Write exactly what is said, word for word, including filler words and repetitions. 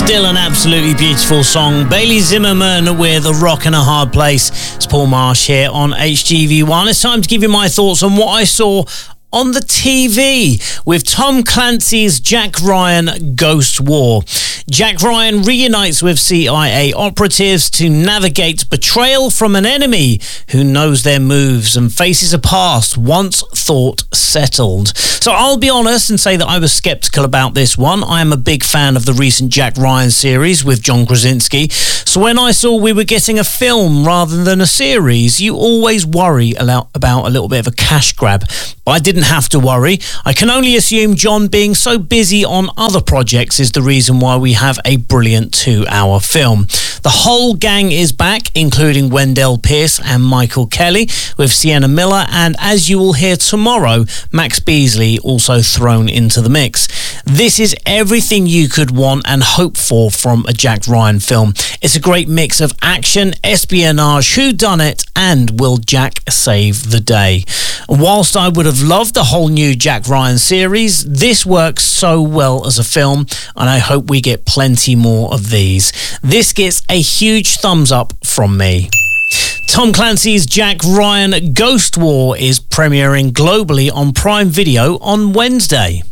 Still an absolutely beautiful song. Bailey Zimmerman with A Rock in a Hard Place. It's Paul Marsh here on H G V one. It's time to give you my thoughts on what I saw on the T V with Tom Clancy's Jack Ryan Ghost War. Jack Ryan reunites with C I A operatives to navigate betrayal from an enemy who knows their moves and faces a past once thought settled. So I'll be honest and say that I was sceptical about this one. I am a big fan of the recent Jack Ryan series with John Krasinski. So when I saw we were getting a film rather than a series, you always worry about a little bit of a cash grab. But I didn't have to worry. I can only assume John being so busy on other projects is the reason why we have a brilliant two-hour film. The whole gang is back, including Wendell Pierce and Michael Kelly, with Sienna Miller, and as you will hear tomorrow, Max Beasley also thrown into the mix. This is everything you could want and hope for from a Jack Ryan film. It's a great mix of action, espionage, whodunit, and will Jack save the day? Whilst I would have loved the whole new Jack Ryan series, this works so well as a film, and I hope we get plenty more of these. This gets a huge thumbs up from me. Tom Clancy's Jack Ryan Ghost War is premiering globally on Prime Video on Wednesday.